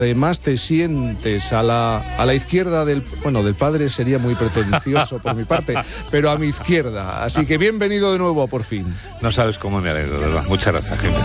Además te sientes a la izquierda del padre sería muy pretencioso por mi parte, pero a mi izquierda. Así que bienvenido de nuevo a Por Fin. No sabes cómo me alegro, de verdad. Muchas gracias, Jaime.